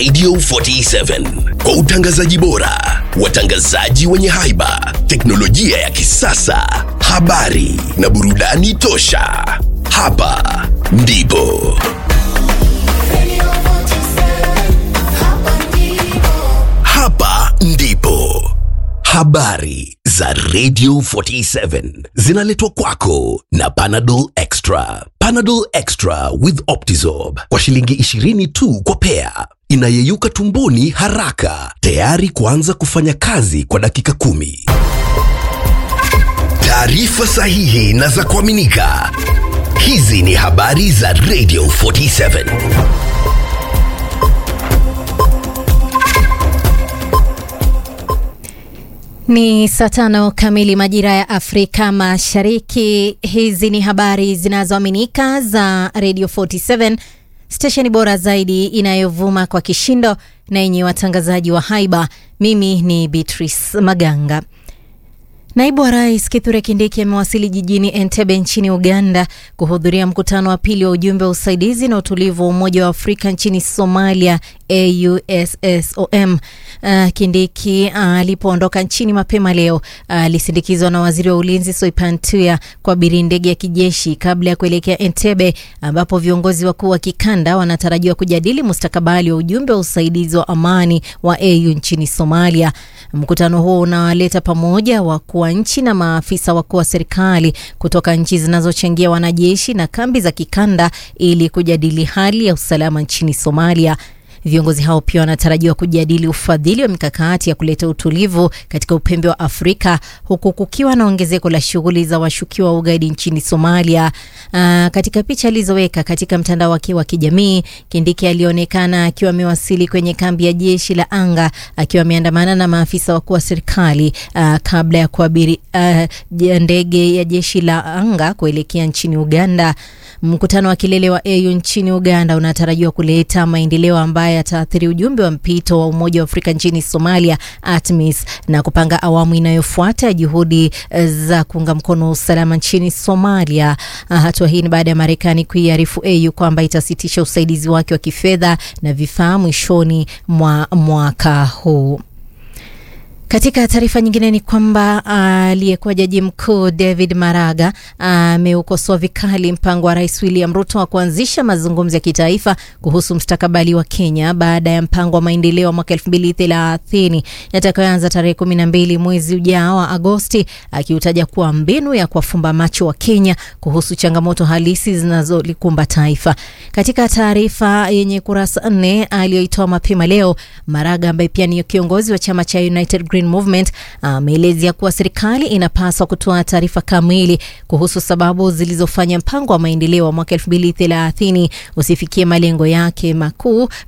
Radio 47 kwa utangazaji bora, watangazaji wenye haiba, teknolojia ya kisasa, habari na burudani tosha. Hapa ndipo habari za Radio 47 zinaletwa kwako na Panadol Extra. Panadol Extra with Optizorb kwa shilingi 20 tu kwa pea. Inayeyuka tumboni haraka, tayari kuanza kufanya kazi kwa dakika 10. Taarifa sahihi na za kuaminika. Hizi ni habari za Radio 47. Ni saa 5 kamili majira ya Afrika Mashariki. Hizi ni habari zinazoaminika za Radio 47, stesheni bora zaidi inayovuma kwa kishindo na yenye watangazaji wa haiba. Mimi ni Beatrice Maganga. Naibu wa Rais Kithure Kindiki amewasili jijini Entebbe nchini Uganda kuhudhuria mkutano wa pili wa ujumbe wa usaidizi na utulivu wa Umoja wa Afrika nchini Somalia AUSSOM. Kindiki alipoondoka nchini mapema leo alisindikizwa na Waziri wa Ulinzi Soipan Tuya kwa ndege ya kijeshi kabla ya kuelekea Entebbe, ambapo viongozi wakuu wa kikanda wanatarajiwa kujadili mustakabali wa ujumbe wa usaidizi wa amani wa AU nchini Somalia. Mkutano huo unawaleta pamoja wakuu wa nchi na maafisa wakuu wa serikali kutoka nchi zinazochangia wanajeshi na kambi za kikanda ili kujadili hali ya usalama nchini Somalia. Viongozi hao pia wanatarajiwa kujadili ufadhili wa mikakati ya kuleta utulivu katika upembe wa Afrika, huku kukiwa na ongezeko la shughuli za washukiwa wa ugaidi nchini Somalia. Katika picha alizoweka katika mtandao wake wa kijamii, Kindiki alionekana akiwa amewasili kwenye kambi ya jeshi la anga akiwa ameandamana na maafisa wakuu wa serikali kabla ya kuabiri ndege ya jeshi la anga kuelekea nchini Uganda. Mkutano wa kilele wa AU nchini Uganda unatarajiwa kuleta maendeleo ambayo yataathiri ujumbe wa mpito wa Umoja wa Afrika nchini Somalia ATMIS na kupanga awamu inayofuata ya juhudi za kuunga mkono usalama nchini Somalia. Hatua hii ni baada ya Marekani kuiarifu AU kwamba itasitisha usaidizi wake wa kifedha na vifaa mwishoni mwa mwaka huu. Katika taarifa nyingine ni kwamba aliyekuwa jaji mkuu David Maraga ameukosoa vikali mpango wa Rais William Ruto wa kuanzisha mazungumzo ya kitaifa kuhusu mustakabali wa Kenya baada ya mpango wa maendeleo wa mwaka 2030 yatakayoanza tarehe 12 mwezi ujao wa Agosti, akiutaja kuwa mbinu ya kuwafumba macho wa Kenya kuhusu changamoto halisi zinazolikumba taifa. Katika taarifa yenye kurasa 4 aliyoitoa mapema leo, Maraga ambaye pia ni kiongozi wa chama cha United Green Movement ameelezea kuwa serikali inapaswa kutoa taarifa kamili kuhusu sababu zilizofanya mpango wa maendeleo wa mwaka 2030 usifikie malengo yake makuu